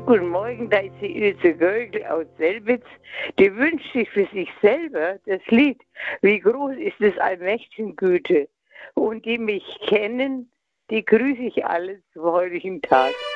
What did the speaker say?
Guten Morgen, da ist die Ilse Gögel aus Selbitz. Die wünscht sich für sich selber das Lied Wie groß ist des allmächtigen Güte. Und die mich kennen, die grüße ich alle zum heutigen Tag.